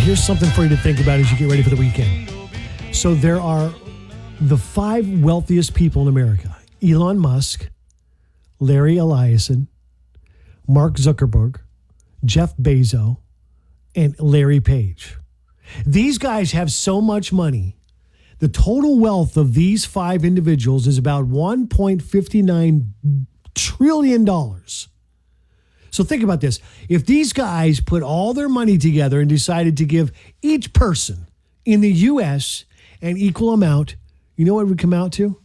here's something for you to think about as you get ready for the weekend. So there are the 5 wealthiest people in America. Elon Musk, Larry Ellison, Mark Zuckerberg, Jeff Bezos, and Larry Page. These guys have so much money. The total wealth of these 5 individuals is about $1.59 trillion. So think about this. If these guys put all their money together and decided to give each person in the U.S. an equal amount, you know what it would come out to?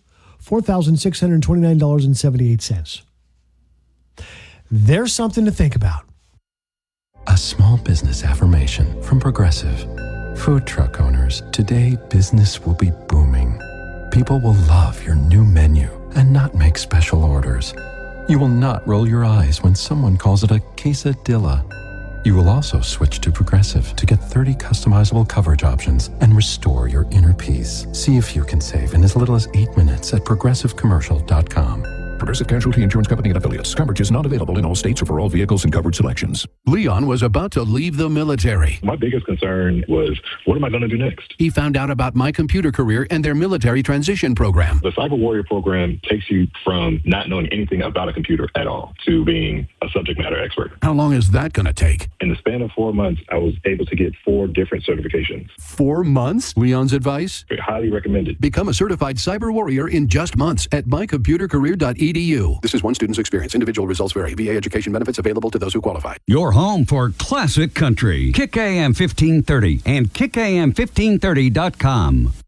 $4,629.78. There's something to think about. A small business affirmation from Progressive. Food truck owners, today business will be booming. People will love your new menu and not make special orders. You will not roll your eyes when someone calls it a quesadilla. You will also switch to Progressive to get 30 customizable coverage options and restore your inner peace. See if you can save in as little as 8 minutes at progressivecommercial.com. Progressive Casualty Insurance Company and Affiliates. Coverage is not available in all states or for all vehicles and coverage selections. Leon was about to leave the military. My biggest concern was, what am I going to do next? He found out about My Computer Career and their military transition program. The Cyber Warrior program takes you from not knowing anything about a computer at all to being a subject matter expert. How long is that going to take? In the span of 4 months, I was able to get 4 different certifications. 4 months? Leon's advice? Highly recommended. Become a certified cyber warrior in just months at mycomputercareer.edu. This is one student's experience. Individual results vary. VA education benefits available to those who qualify. Your home for classic country. Kick AM 1530 and kickam1530.com.